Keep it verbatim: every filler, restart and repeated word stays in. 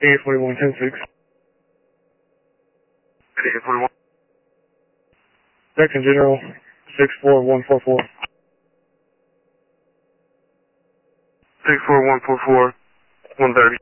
eight forty-one, ten six. eight forty-one. Section General, six four one four four. six four one four four, one thirty.